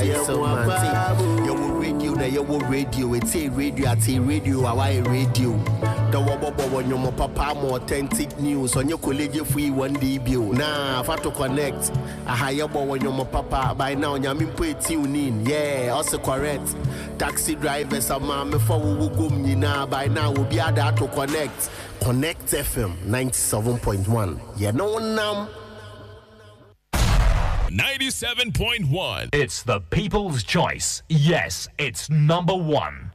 radio, it's a radio, our radio. The Wabo when your papa more authentic news on your college free 1D bill. Nah, if I to connect, a higher boy when your papa by now, Yamin put tune in. Yeah, also correct. Taxi drivers are mamma for who go now by now will be able to connect. Connect FM 97.1. Yeah, no one now. 97.1. It's the people's choice. Yes, it's number one.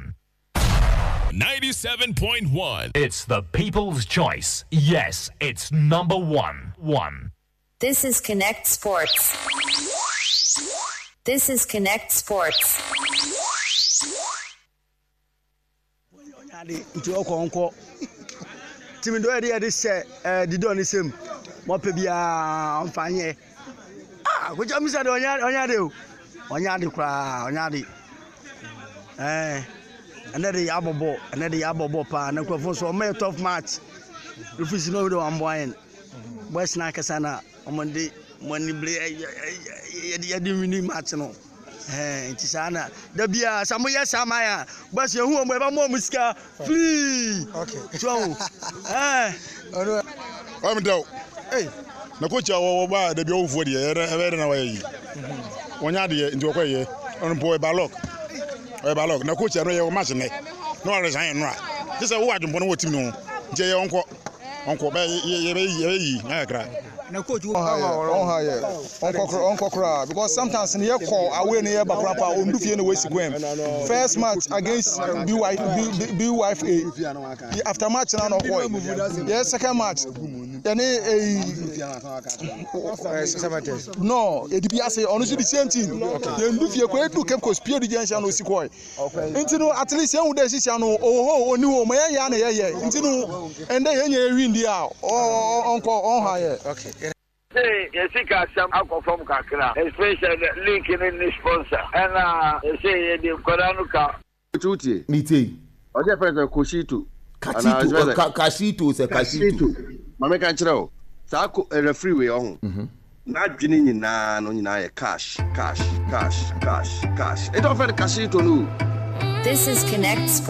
97.1. It's the people's choice. Yes, it's number one. This is Connect Sports. This is Connect Sports. Into Okonko. Timido area this say the don is him. Mo pe bia amfanye. Go jam say onya de kra onya de. Another yabobo pa na kwafo so may tough match. Refuse no do amboyen. Boys na kasana omonde money play yedi mini match no. Nti sana da bia samoya samaya boys ye hu omo e ba mo musika free. Okay. So I'm down. Hey. Na coach wo ba da bi wo fo de e na wa yi. Onya de nti okoye on boy balok. Balok na coach no ye o match ne. No resign no. This wo adwon no wo tim no. Nti ye onko ba ye na kra. Na coach on kra because sometimes in here call away near bakrapa on dufie no wesi kwem. First match against BYFA. After match na no boy. Yes, second match. No, it be as honestly the same thing. Then dufie ko edu keep ko speed the junction no sikoi. Nti no at least you dey sisi no oni o ma ya na ye. Nti no and then you win dia on higher. Okay. Say, Yesika some alcohol from Kakra, especially linking in the sponsor. And say, the Koranuka. Tuti. Niti. O je friend Koshitu. Kashitu. Mama kan chiro. Sa ko referee we on. Na dwene nyina no nyina ye cash. It don't fit Koshitu no. This is Connect Sports.